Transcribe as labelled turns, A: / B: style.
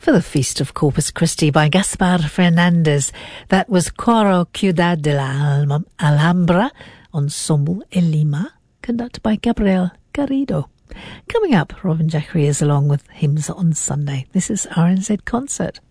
A: for the Feast of Corpus Christi by Gaspar Fernandez. That was Coro Ciudad de la Alhambra, Ensemble en Lima, conducted by Gabriel Garrido. Coming up, Robin Jackery is along with Hymns on Sunday. This is RNZ Concert.